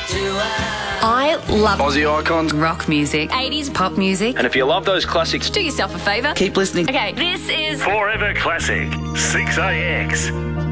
I love Aussie icons. rock music, 80s pop music. And if you love those classics, Do yourself a favour. keep listening. Okay, this is Forever Classic 6AX.